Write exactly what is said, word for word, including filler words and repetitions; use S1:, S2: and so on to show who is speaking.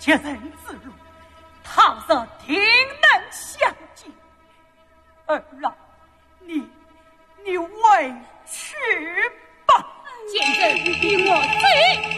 S1: 且人自如，倘则定能相见。二老，你你委屈吧。
S2: 见证与我罪。